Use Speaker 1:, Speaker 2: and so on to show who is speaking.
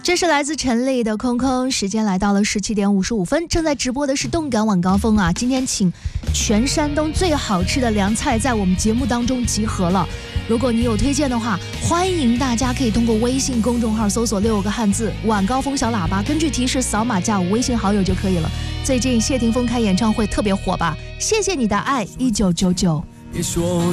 Speaker 1: 这是来自陈丽的空空，时间来到了17点55分，正在直播的是动感晚高峰啊！今天请全山东最好吃的凉菜在我们节目当中集合了。如果你有推荐的话，欢迎大家可以通过微信公众号搜索6个汉字晚高峰小喇叭，根据提示扫码加我微信好友就可以了。最近谢霆锋开演唱会特别火吧？谢谢你的爱1999。